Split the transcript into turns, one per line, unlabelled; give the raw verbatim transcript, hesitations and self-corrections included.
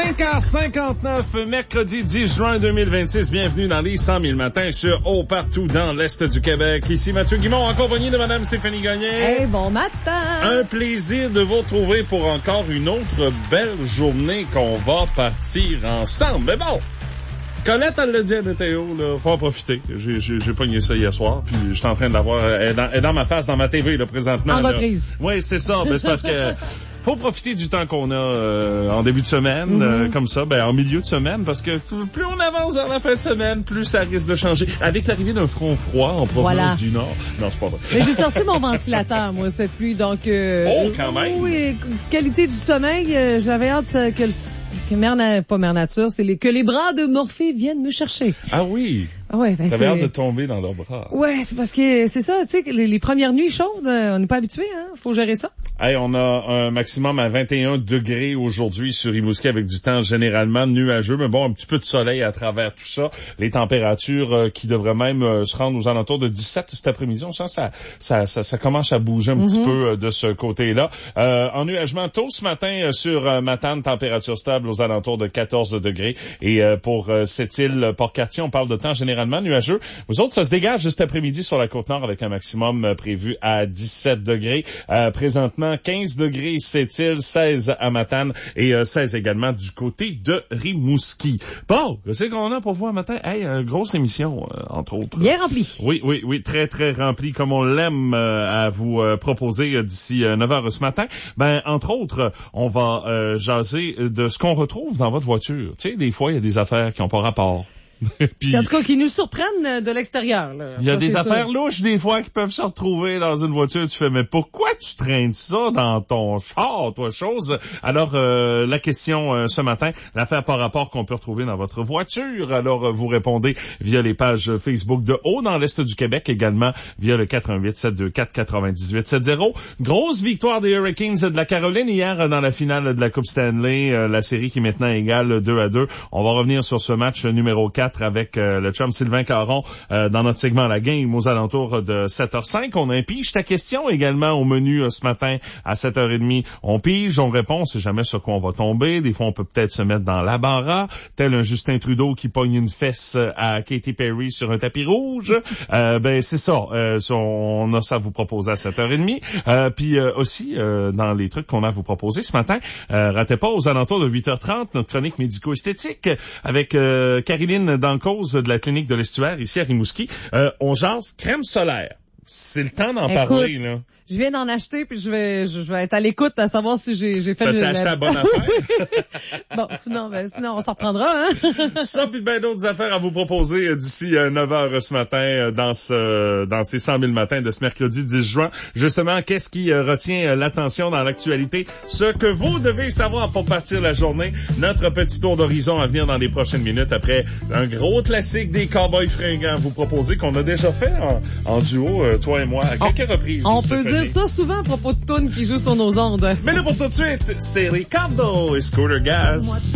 cinq heures cinquante-neuf, mercredi dix juin deux mille vingt-six. Bienvenue dans les cent mille matins sur Haut partout dans l'Est du Québec. Ici Mathieu Guimond, en compagnie de Madame Stéphanie Gagné.
Hey, bon matin!
Un plaisir de vous retrouver pour encore une autre belle journée qu'on va partir ensemble. Mais bon, Colette, elle l'a dit à Théo, là, faut en profiter. J'ai, j'ai, j'ai pogné ça hier soir, puis je suis en train de l'avoir, elle est dans, elle est dans ma face, dans ma T V, là, présentement.
En reprise.
Oui, c'est ça. Ben, c'est parce que faut profiter du temps qu'on a euh, en début de semaine, mm-hmm. euh, comme ça, ben en milieu de semaine, parce que plus on avance dans la fin de semaine, plus ça risque de changer. Avec l'arrivée d'un front froid en provenance voilà. du Nord. Non, c'est pas vrai.
Mais j'ai sorti mon ventilateur, moi, cette pluie, donc... Euh,
oh, quand même!
Oui, qualité du sommeil, euh, j'avais hâte que, le, que Mère, pas Mère Nature, c'est les, que les bras de Morphée viennent me chercher.
Ah oui!
Ouais, ben
T'avais hâte de tomber dans leurs bras.
Ouais, c'est parce que c'est ça, tu sais, les, les premières nuits chaudes, on n'est pas habitué, hein, faut gérer ça.
Hey, on a un maximum à vingt et un degrés aujourd'hui sur Rimouski avec du temps généralement nuageux, mais bon, un petit peu de soleil à travers tout ça. Les températures euh, qui devraient même euh, se rendre aux alentours de dix-sept cet après-midi. On sent ça, ça, ça, ça commence à bouger un mm-hmm. petit peu euh, de ce côté-là. Euh, ennuagement tôt ce matin euh, sur euh, Matane, température stable aux alentours de quatorze degrés. Et euh, pour euh, cette île Port-Cartier, on parle de temps généralement nuageux. Vous autres, ça se dégage juste après-midi sur la Côte-Nord avec un maximum euh, prévu à dix-sept degrés. Euh, présentement, quinze degrés cette île, seize à Matane et euh, seize également du côté de Rimouski. Bon, c'est qu'on a pour vous un matin. Hey, une grosse émission, euh, entre autres.
Bien remplie.
Oui, oui, oui, très, très remplie, comme on l'aime euh, à vous euh, proposer euh, d'ici euh, neuf heures ce matin. Ben, entre autres, on va euh, jaser de ce qu'on retrouve dans votre voiture. Tu sais, des fois, il y a des affaires qui n'ont pas rapport.
Puis, en tout cas, qui nous surprennent de l'extérieur.
Il y a
ça,
des affaires
sûr.
louches, des fois, qui peuvent se retrouver dans une voiture. Tu fais, mais pourquoi tu traînes ça dans ton char, toi, chose? Alors, euh, la question euh, ce matin, l'affaire par rapport qu'on peut retrouver dans votre voiture. Alors, euh, vous répondez via les pages Facebook de Haut dans l'Est du Québec, également via le quatre un huit, sept deux quatre, neuf huit sept zéro. Grosse victoire des Hurricanes de la Caroline hier dans la finale de la Coupe Stanley, euh, la série qui est maintenant égale deux à deux. On va revenir sur ce match numéro quatre avec euh, le chum Sylvain Caron euh, dans notre segment La Game aux alentours de sept heures cinq. On a un pige ta question également au menu euh, ce matin à sept heures trente. On pige, on répond, c'est jamais sur quoi on va tomber. Des fois, on peut peut-être se mettre dans la barra, tel un Justin Trudeau qui pogne une fesse à Katy Perry sur un tapis rouge. Euh, ben c'est ça, euh, on a ça à vous proposer à sept heures trente. Euh, puis euh, aussi, euh, dans les trucs qu'on a à vous proposer ce matin, euh, ratez pas aux alentours de huit heures trente, notre chronique médico-esthétique avec euh, Caroline dans cause de la clinique de l'Estuaire ici à Rimouski. Euh, on jase crème solaire. C'est le temps d'en
Écoute,
parler, là.
Je viens d'en acheter, puis je vais je vais être à l'écoute à savoir si j'ai j'ai fait
T'as-tu
le...
acheté la bonne affaire?
Bon, sinon, ben, sinon on s'en reprendra, hein?
Ça, puis bien d'autres affaires à vous proposer d'ici euh, neuf heures ce matin euh, dans ce dans ces cent mille matins de ce mercredi dix juin. Justement, qu'est-ce qui euh, retient euh, l'attention dans l'actualité? Ce que vous devez savoir pour partir la journée. Notre petit tour d'horizon à venir dans les prochaines minutes après un gros classique des Cowboys fringants à vous proposer qu'on a déjà fait en, en duo, euh, toi et moi, à quelques
on,
reprises.
On peut dire ça souvent à propos de tunes qui jouent sur nos ondes.
Mais là, pour tout de suite, c'est les Cowboys et Scooter Gas.